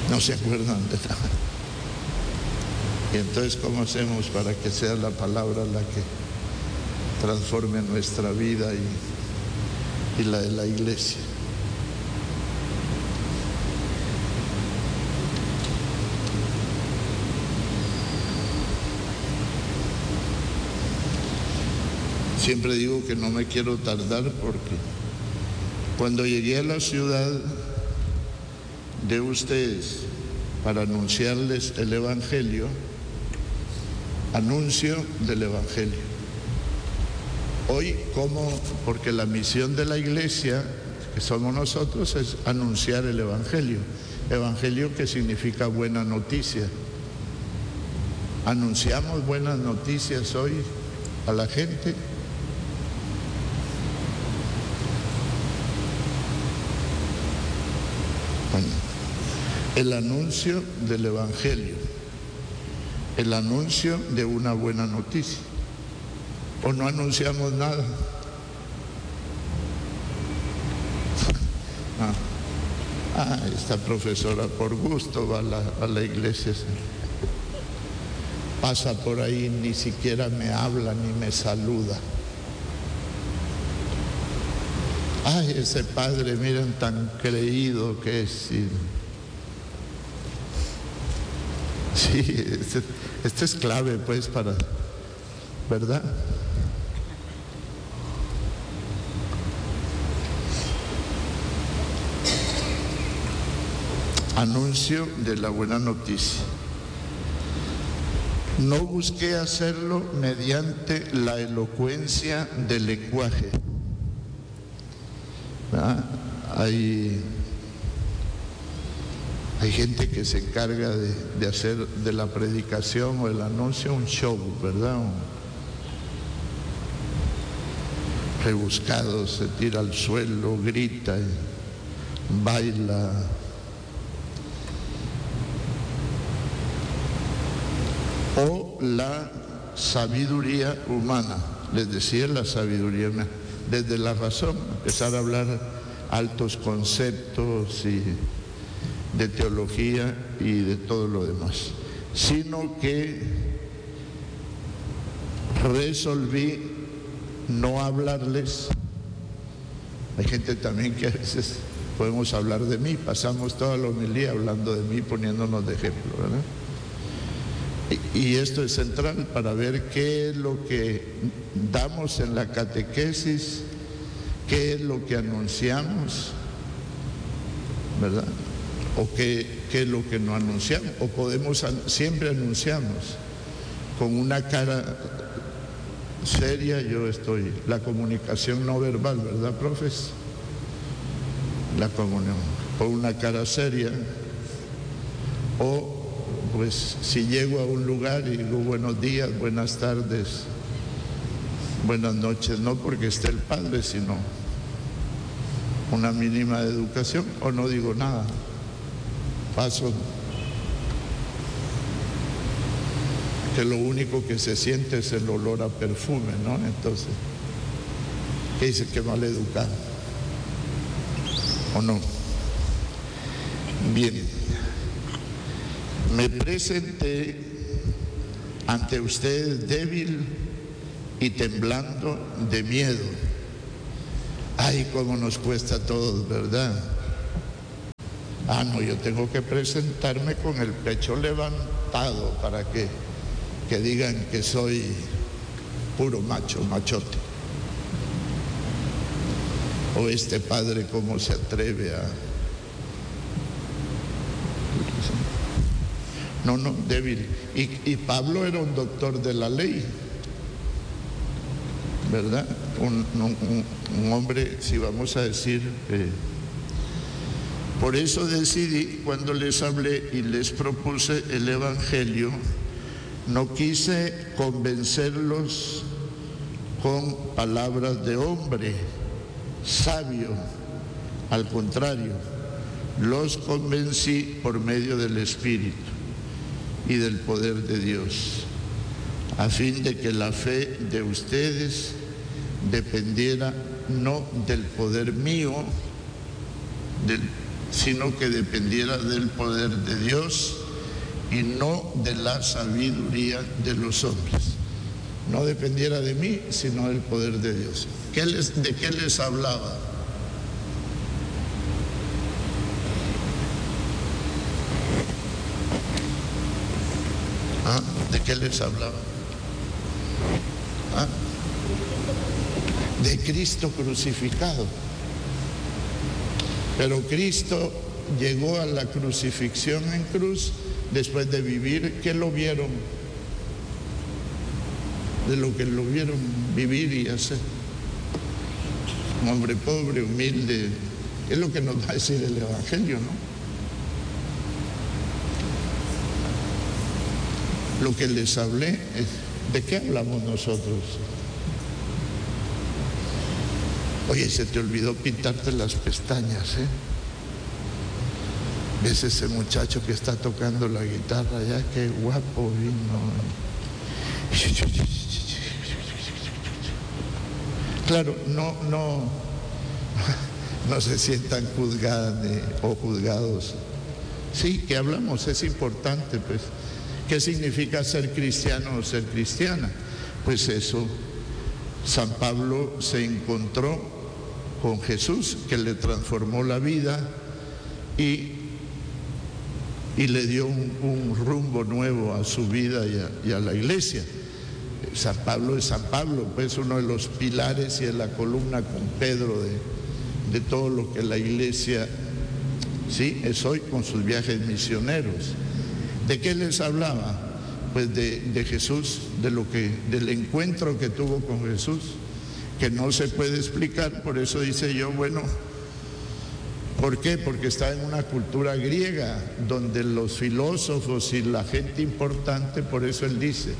No se acuerdan de nada. Y entonces, ¿cómo hacemos para que sea la palabra la que transforme nuestra vida y la de la iglesia? Siempre digo que no me quiero tardar porque cuando llegué a la ciudad de ustedes para anunciarles el Evangelio, anuncio del Evangelio. Hoy, ¿cómo? Porque la misión de la iglesia, que somos nosotros, es anunciar el Evangelio. Evangelio que significa buena noticia. Anunciamos buenas noticias hoy a la gente. Bueno, el anuncio del Evangelio, el anuncio de una buena noticia. O no anunciamos nada. Esta profesora por gusto va a la iglesia. Pasa por ahí, ni siquiera me habla ni me saluda. Ay, ese padre, miren tan creído que es. Sí, este es clave pues para, ¿verdad? Anuncio de la buena noticia. No busqué hacerlo mediante la elocuencia del lenguaje. Hay gente que se encarga de hacer de la predicación o el anuncio un show, ¿verdad? Rebuscado, se tira al suelo, grita, baila. O la sabiduría humana, les decía la sabiduría humana, desde la razón, empezar a hablar altos conceptos y de teología y de todo lo demás, sino que resolví no hablarles. Hay gente también que a veces podemos hablar de mí, pasamos toda la homilía hablando de mí, poniéndonos de ejemplo, ¿verdad? Y esto es central para ver qué es lo que damos en la catequesis, qué es lo que anunciamos, ¿verdad? O qué es lo que no anunciamos, o siempre anunciamos con una cara seria. La comunicación no verbal, ¿verdad, profes? La comunión, o una cara seria, o pues si llego a un lugar y digo buenos días, buenas tardes, buenas noches, no porque esté el padre, sino una mínima de educación, o no digo nada, paso, que lo único que se siente es el olor a perfume, ¿no? Entonces, ¿qué dice? Que mal educado, ¿o no? Bien. Me presenté ante ustedes débil y temblando de miedo. Ay, cómo nos cuesta a todos, ¿verdad? No, yo tengo que presentarme con el pecho levantado para que digan que soy puro machote. O este padre cómo se atreve a... No, débil. Y Pablo era un doctor de la ley, ¿verdad? Un hombre, si vamos a decir... Por eso decidí, cuando les hablé y les propuse el Evangelio, no quise convencerlos con palabras de hombre sabio. Al contrario, los convencí por medio del Espíritu y del poder de Dios, a fin de que la fe de ustedes dependiera no del poder mío, sino que dependiera del poder de Dios y no de la sabiduría de los hombres. No dependiera de mí, sino del poder de Dios. ¿De qué les hablaba? ¿De qué les hablaba? De Cristo crucificado. Pero Cristo llegó a la crucifixión en cruz después de vivir. ¿Qué lo vieron? De lo que lo vieron vivir y hacer. Un hombre pobre, humilde. Es lo que nos va a decir el Evangelio, ¿no? Lo que les hablé es, ¿de qué hablamos nosotros? Oye, se te olvidó pintarte las pestañas, ¿eh? ¿Ves ese muchacho que está tocando la guitarra allá? Qué guapo vino. Claro, no se sientan juzgadas o juzgados. Sí, que hablamos, es importante, pues. ¿Qué significa ser cristiano o ser cristiana? Pues eso, San Pablo se encontró con Jesús, que le transformó la vida y le dio un rumbo nuevo a su vida y a la iglesia. San Pablo es San Pablo, pues uno de los pilares y de la columna con Pedro de todo lo que la iglesia, sí, es hoy con sus viajes misioneros. ¿De qué les hablaba? Pues de Jesús, del encuentro que tuvo con Jesús, que no se puede explicar. Por eso dice yo, bueno, ¿por qué? Porque está en una cultura griega, donde los filósofos y la gente importante, por eso él dice,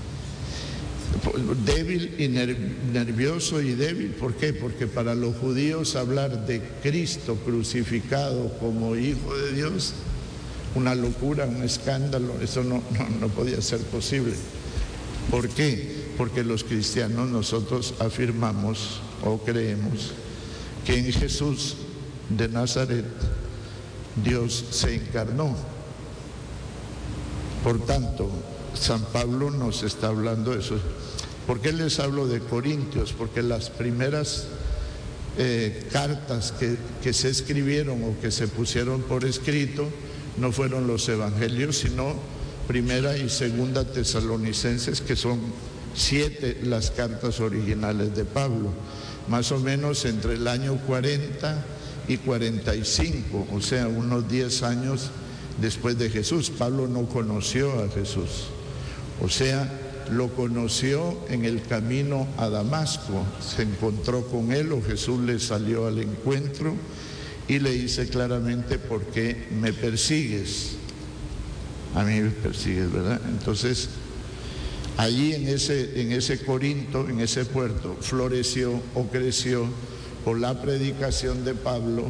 débil y nervioso y débil. ¿Por qué? Porque para los judíos hablar de Cristo crucificado como Hijo de Dios, una locura, un escándalo, eso no podía ser posible. ¿Por qué? Porque los cristianos nosotros afirmamos o creemos que en Jesús de Nazaret Dios se encarnó. Por tanto, San Pablo nos está hablando de eso. ¿Por qué les hablo de Corintios? Porque las primeras cartas que se escribieron o que se pusieron por escrito no fueron los evangelios, sino Primera y Segunda Tesalonicenses, que son 7 las cartas originales de Pablo, más o menos entre el año 40 y 45, o sea, unos 10 años después de Jesús. Pablo no conoció a Jesús, o sea, lo conoció en el camino a Damasco, se encontró con él o Jesús le salió al encuentro y le dice claramente: ¿por qué me persigues? A mí me persigues, ¿verdad? Entonces, allí en ese Corinto, en ese puerto, floreció o creció por la predicación de Pablo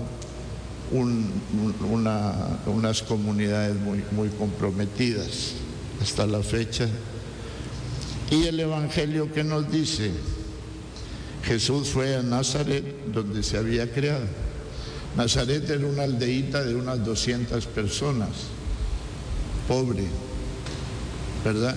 unas comunidades muy comprometidas hasta la fecha. Y el Evangelio que nos dice, Jesús fue a Nazaret, donde se había creado. Nazaret era una aldeíta de unas 200 personas, pobre, ¿verdad?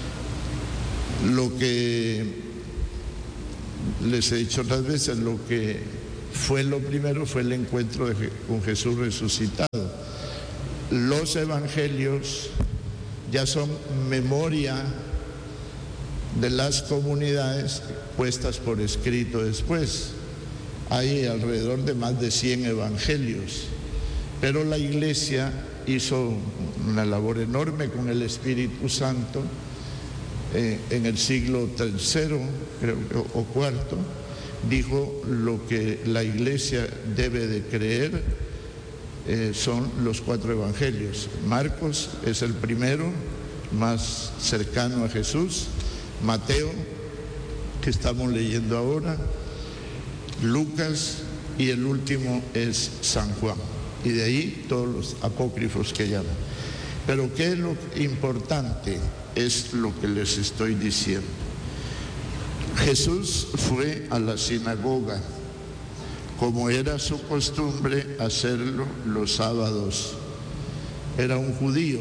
Lo que les he dicho otras veces, lo que fue lo primero fue el encuentro con Jesús resucitado. Los evangelios ya son memoria de las comunidades puestas por escrito después. Hay alrededor de más de 100 evangelios, pero la iglesia hizo una labor enorme con el Espíritu Santo en el siglo III, creo, o IV, dijo: lo que la iglesia debe de creer son los 4 evangelios. Marcos es el primero, más cercano a Jesús. Mateo, que estamos leyendo ahora, Lucas, y el último es San Juan. Y de ahí todos los apócrifos que llaman. Pero ¿qué es lo importante? Es lo que les estoy diciendo. Jesús fue a la sinagoga como era su costumbre hacerlo los sábados. Era un judío.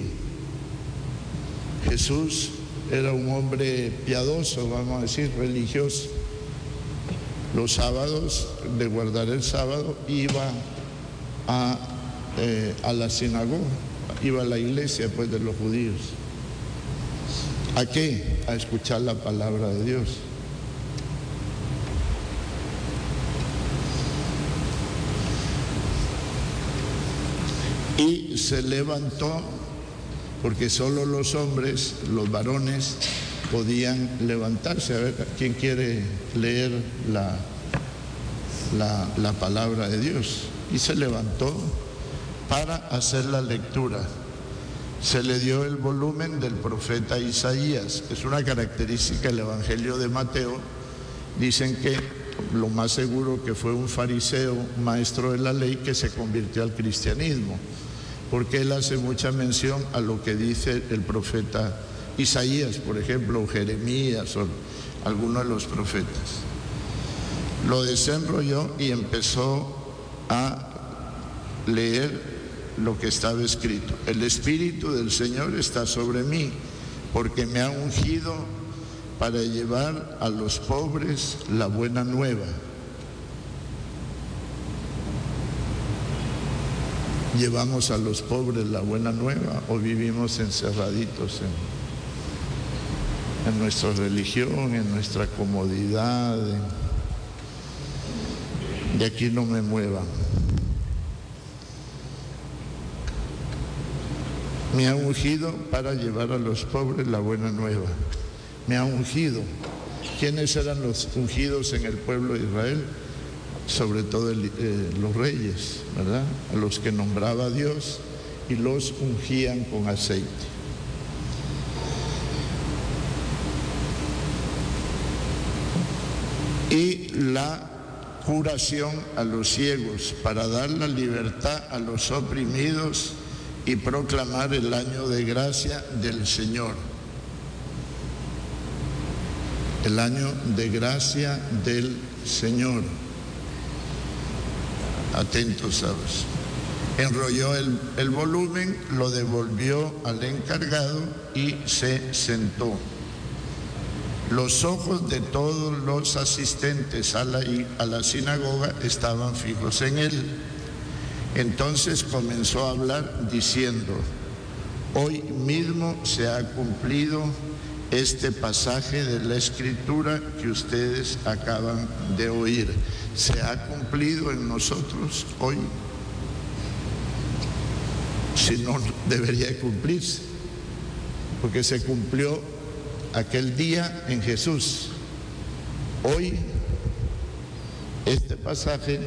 Jesús era un hombre piadoso, vamos a decir, religioso. Los sábados, de guardar el sábado, iba a la sinagoga, iba a la iglesia pues de los judíos. ¿A qué? A escuchar la palabra de Dios. Y se levantó, porque solo los hombres, los varones, podían levantarse. A ver, ¿quién quiere leer la palabra de Dios? Y se levantó para hacer la lectura. Se le dio el volumen del profeta Isaías. Es una característica del Evangelio de Mateo. Dicen que lo más seguro que fue un fariseo, maestro de la ley, que se convirtió al cristianismo, porque él hace mucha mención a lo que dice el profeta Isaías, por ejemplo, o Jeremías, o algunos de los profetas. Lo desenrolló y empezó a leer lo que estaba escrito. El Espíritu del Señor está sobre mí, porque me ha ungido para llevar a los pobres la buena nueva. ¿Llevamos a los pobres la buena nueva o vivimos encerraditos en nuestra religión, en nuestra comodidad? De aquí no me muevan. Me ha ungido para llevar a los pobres la buena nueva. Me ha ungido. ¿Quiénes eran los ungidos en el pueblo de Israel? Sobre todo los reyes, ¿verdad? A los que nombraba Dios y los ungían con aceite. Y la curación a los ciegos, para dar la libertad a los oprimidos y proclamar el año de gracia del Señor. El año de gracia del Señor. Atentos, ¿sabes? Enrolló el volumen, lo devolvió al encargado y se sentó. Los ojos de todos los asistentes a la sinagoga estaban fijos en él. Entonces comenzó a hablar diciendo: hoy mismo se ha cumplido este pasaje de la Escritura que ustedes acaban de oír. Se ha cumplido en nosotros hoy. Si no, debería cumplirse, porque se cumplió aquel día en Jesús. Hoy, este pasaje,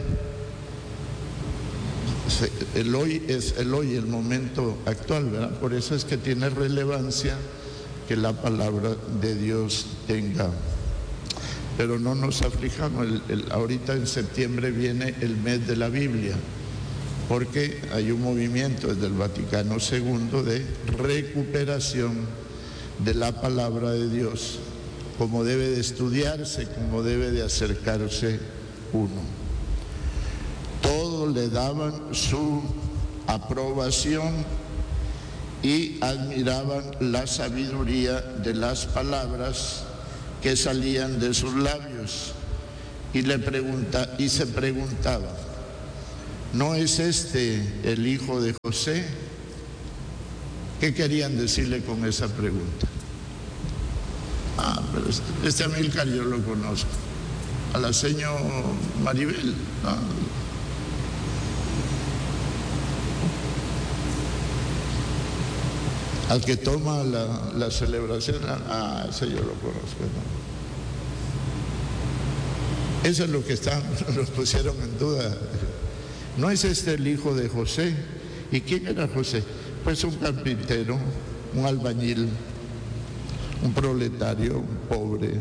el hoy es el hoy, el momento actual, ¿verdad? Por eso es que tiene relevancia que la palabra de Dios tenga. Pero no nos aflijamos. Ahorita en septiembre viene el mes de la Biblia, porque hay un movimiento desde el Vaticano II de recuperación de la palabra de Dios, como debe de estudiarse, como debe de acercarse uno. Todos le daban su aprobación y admiraban la sabiduría de las palabras que salían de sus labios, y se preguntaba: ¿no es este el hijo de José? ¿Qué querían decirle con esa pregunta? Pero este Amílcar yo lo conozco, a la señora Maribel, ¿no? Al que toma la celebración, ese yo lo conozco, ¿no? Eso es lo que nos pusieron en duda. ¿No es este el hijo de José? ¿Y quién era José? Pues un carpintero, un albañil, un proletario, un pobre.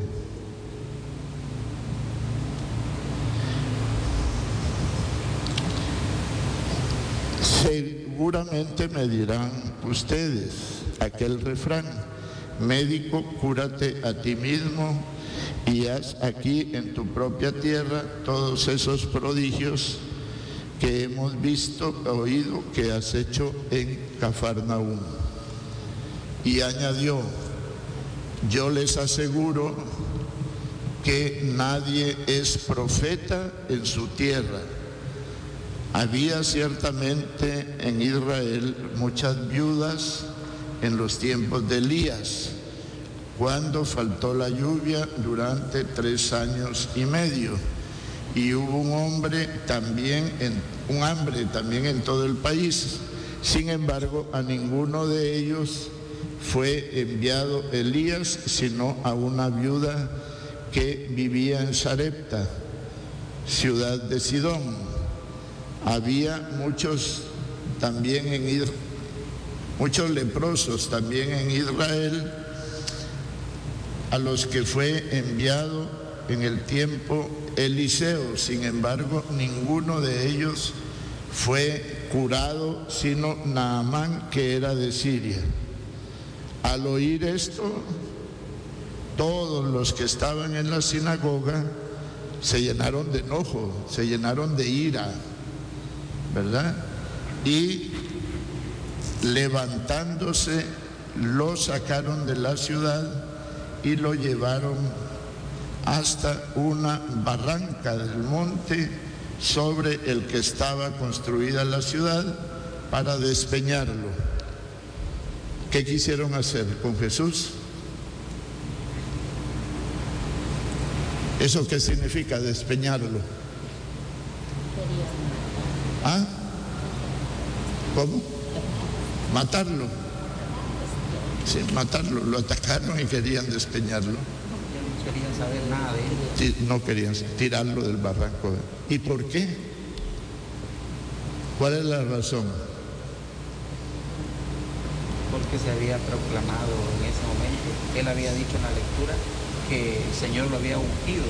Seguramente me dirán ustedes aquel refrán: médico, cúrate a ti mismo, y haz aquí en tu propia tierra todos esos prodigios que hemos visto, oído, que has hecho en Cafarnaúm. Y añadió: yo les aseguro que nadie es profeta en su tierra. Había ciertamente en Israel muchas viudas en los tiempos de Elías, cuando faltó la lluvia durante 3 años y medio, y hubo un hambre también en todo el país. Sin embargo, a ninguno de ellos fue enviado Elías, sino a una viuda que vivía en Sarepta, ciudad de Sidón. Había muchos leprosos también en Israel, a los que fue enviado en el tiempo Eliseo. Sin embargo, ninguno de ellos fue curado, sino Naamán, que era de Siria. Al oír esto, todos los que estaban en la sinagoga se llenaron de enojo, se llenaron de ira, ¿verdad? Y levantándose, lo sacaron de la ciudad y lo llevaron hasta una barranca del monte sobre el que estaba construida la ciudad para despeñarlo. ¿Qué quisieron hacer con Jesús? ¿Eso qué significa, despeñarlo? ¿Ah? ¿Cómo? Matarlo. Sí, matarlo. Lo atacaron y querían despeñarlo. No querían saber nada de él. No querían tirarlo del barranco. ¿Y por qué? ¿Cuál es la razón? Porque se había proclamado en ese momento, él había dicho en la lectura que el Señor lo había ungido.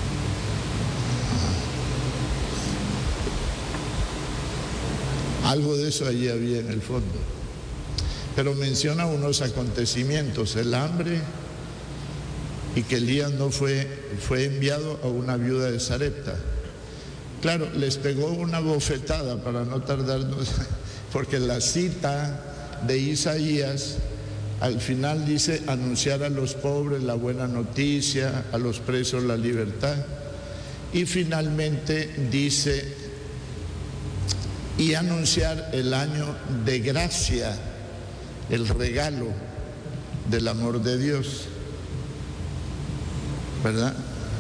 Algo de eso allí había en el fondo. Pero menciona unos acontecimientos: el hambre, y que Elías no fue enviado a una viuda de Sarepta. Claro, les pegó una bofetada, para no tardarnos, porque la cita de Isaías al final dice: anunciar a los pobres la buena noticia, a los presos la libertad. Y finalmente dice: y anunciar el año de gracia, el regalo del amor de Dios, ¿verdad?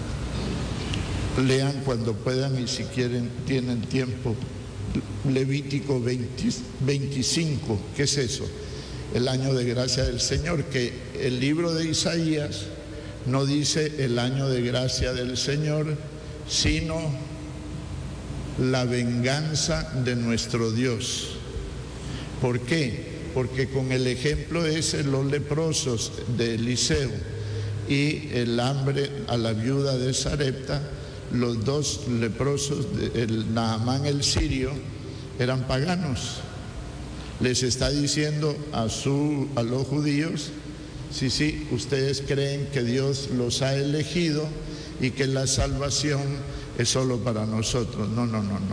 Lean cuando puedan, y si quieren, tienen tiempo, Levítico 25. ¿Qué es eso? El año de gracia del Señor, que el libro de Isaías no dice el año de gracia del Señor, sino la venganza de nuestro Dios. ¿Por qué? Porque con el ejemplo ese, los leprosos de Eliseo y el hambre a la viuda de Sarepta, los dos leprosos, el Naamán el sirio, eran paganos. Les está diciendo a los judíos: sí, ustedes creen que Dios los ha elegido y que la salvación es solo para nosotros. No.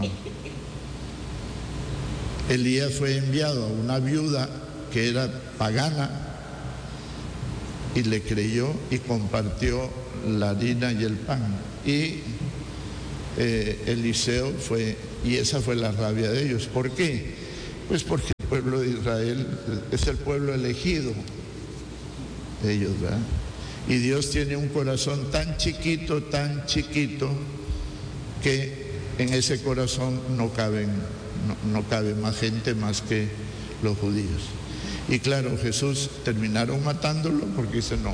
Elías fue enviado a una viuda que era pagana y le creyó y compartió la harina y el pan. Y Eliseo fue, y esa fue la rabia de ellos. ¿Por qué? Pues porque el pueblo de Israel es el pueblo elegido de ellos, ¿verdad? Y Dios tiene un corazón tan chiquito, que en ese corazón no cabe más gente más que los judíos. Y claro, Jesús terminaron matándolo porque dice: no,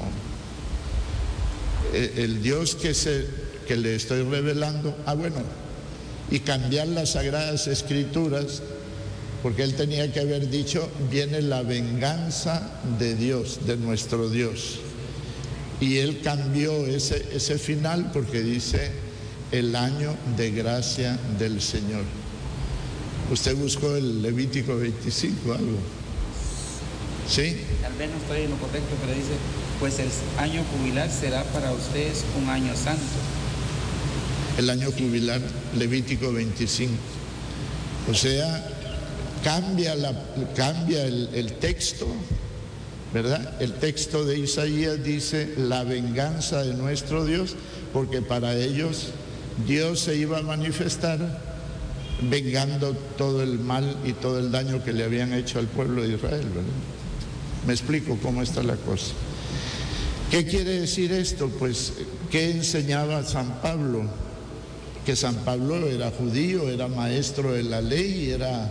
el Dios que le estoy revelando, y cambiar las sagradas escrituras, porque él tenía que haber dicho: viene la venganza de Dios, de nuestro Dios. Y él cambió ese final porque dice: el año de gracia del Señor. Usted buscó el Levítico 25, algo. ¿Sí? Tal vez no estoy en lo correcto, pero dice, pues el año jubilar será para ustedes un año santo. El año jubilar, Levítico 25. O sea, cambia el texto, ¿verdad? El texto de Isaías dice la venganza de nuestro Dios, porque para ellos Dios se iba a manifestar vengando todo el mal y todo el daño que le habían hecho al pueblo de Israel, ¿verdad? Me explico cómo está la cosa. ¿Qué quiere decir esto? Pues, ¿qué enseñaba San Pablo? Que San Pablo era judío, era maestro de la ley,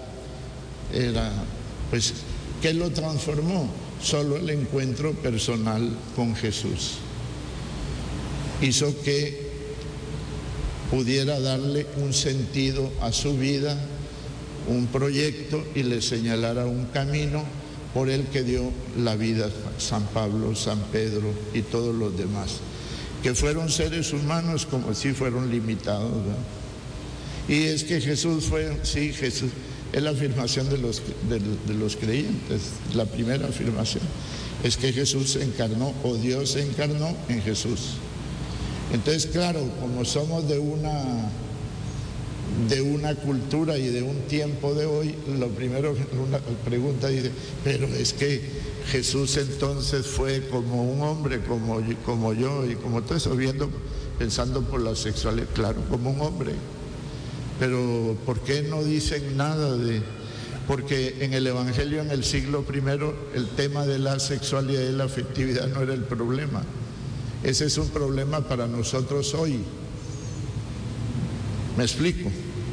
pues, ¿qué lo transformó? Solo el encuentro personal con Jesús. Hizo que pudiera darle un sentido a su vida, un proyecto, y le señalara un camino por el que dio la vida San Pablo, San Pedro y todos los demás, que fueron seres humanos como si fueron limitados, ¿verdad? Y es que Jesús fue, sí, Jesús, es la afirmación de los creyentes, la primera afirmación, es que Jesús se encarnó, o Dios se encarnó en Jesús. Entonces, claro, como somos de una cultura y de un tiempo de hoy, lo primero que una pregunta dice, pero es que Jesús entonces fue como un hombre, como yo y como todo eso, pensando por la sexualidad, claro, como un hombre. Pero ¿por qué no dicen nada de...? Porque en el Evangelio, en el siglo I, el tema de la sexualidad y la afectividad no era el problema. Ese es un problema para nosotros hoy. ¿Me explico?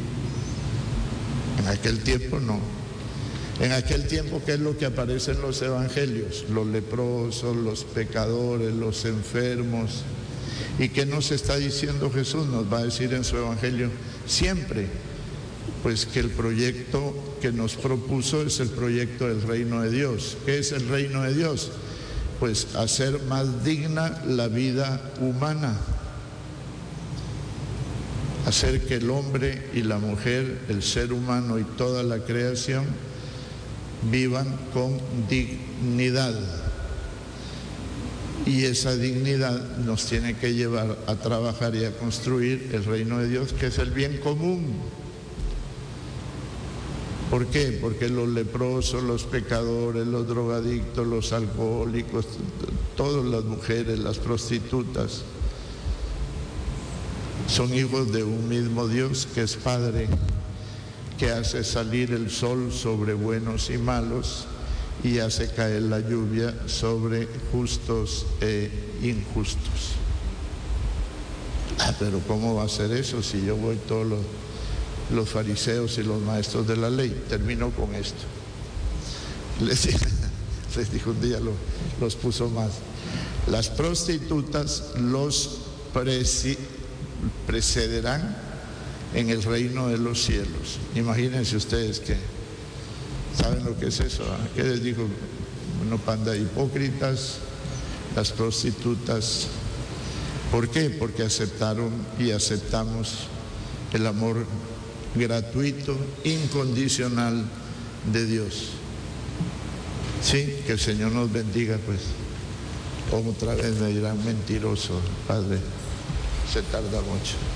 En aquel tiempo no. En aquel tiempo, ¿qué es lo que aparece en los evangelios? Los leprosos, los pecadores, los enfermos. ¿Y qué nos está diciendo Jesús? Nos va a decir en su evangelio siempre, pues que el proyecto que nos propuso es el proyecto del reino de Dios. ¿Qué es el reino de Dios? Pues hacer más digna la vida humana. Hacer que el hombre y la mujer, el ser humano y toda la creación vivan con dignidad. Y esa dignidad nos tiene que llevar a trabajar y a construir el reino de Dios, que es el bien común. ¿Por qué? Porque los leprosos, los pecadores, los drogadictos, los alcohólicos, todas las mujeres, las prostitutas, son hijos de un mismo Dios que es Padre, que hace salir el sol sobre buenos y malos y hace caer la lluvia sobre justos e injustos. Pero ¿cómo va a ser eso si yo voy todos los fariseos y los maestros de la ley? Termino con esto. Les dijo un día, los puso más. Las prostitutas los precederán en el reino de los cielos. Imagínense ustedes que ¿saben lo que es eso? ¿Qué les dijo? Una panda de hipócritas, las prostitutas. ¿Por qué? Porque aceptaron y aceptamos el amor gratuito, incondicional de Dios. Sí, que el Señor nos bendiga, pues. Otra vez me dirán mentiroso, Padre, se tarda mucho.